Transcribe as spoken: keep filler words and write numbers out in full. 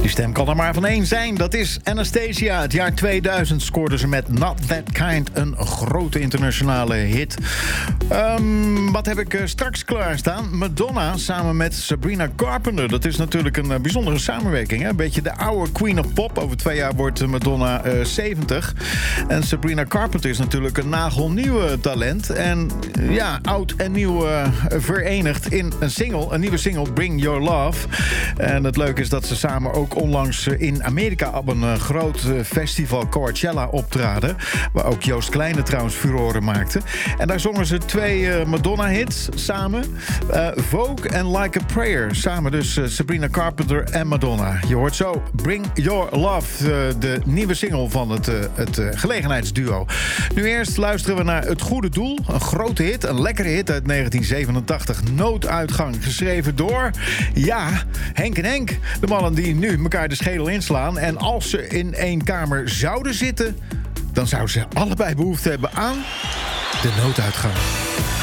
Die stem kan er maar van één zijn. Dat is Anastacia. Het jaar tweeduizend scoorde ze met Not That Kind een grote internationale hit. Um, wat heb ik uh, straks klaarstaan? Madonna samen met Sabrina Carpenter. Dat is natuurlijk een uh, bijzondere samenwerking. Hè? Een beetje de oude Queen of Pop. Over twee jaar wordt Madonna uh, zeventig. En Sabrina Carpenter is natuurlijk een nagelnieuwe talent. En ja, oud en nieuw uh, verenigd in een single. Een nieuwe single, Bring Your Love. En het leuke is dat ze samen ook onlangs in Amerika op een uh, groot uh, festival Coachella optraden. Waar ook Joost Kleine trouwens furoren maakte. En daar zongen ze twee uh, Madonna-hits samen. Uh, Vogue en Like a Prayer. Samen dus uh, Sabrina Carpenter en Madonna. Je hoort zo Bring Your Love. Uh, de nieuwe single van het, uh, het uh, gelegenheidsduo. Nu eerst luisteren we naar Het Goede Doel. Een grote hit, een lekkere hit uit negentien zevenentachtig. Nooduitgang, geschreven door, ja, Henk en Henk. De mannen die nu elkaar de schedel inslaan. En als ze in één kamer zouden zitten, dan zouden ze allebei behoefte hebben aan de nooduitgang.